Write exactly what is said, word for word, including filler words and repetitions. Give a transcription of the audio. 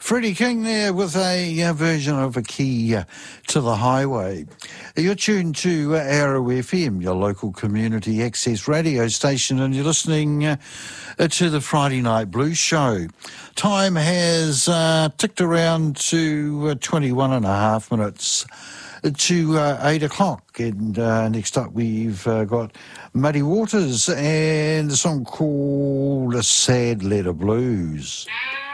Freddie King there with a uh, version of A Key uh, to the Highway. You're tuned to uh, Arrow F M, your local community access radio station, and you're listening uh, to the Friday Night Blues Show. Time has uh, ticked around to uh, twenty-one and a half minutes to uh, eight o'clock, and uh, next up we've uh, got Muddy Waters and a song called A Sad Letter Blues.